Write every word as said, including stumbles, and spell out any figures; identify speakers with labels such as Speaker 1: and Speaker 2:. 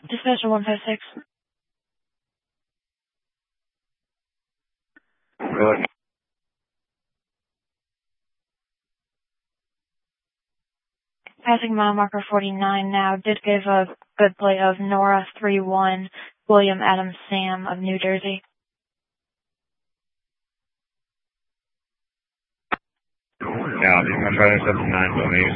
Speaker 1: Dispatcher one five six.
Speaker 2: Good.
Speaker 1: Passing mile marker forty-nine now. Did give a good play of Nora three one, William Adams Sam of New Jersey.
Speaker 2: Yeah, I'm trying to seven nine for me.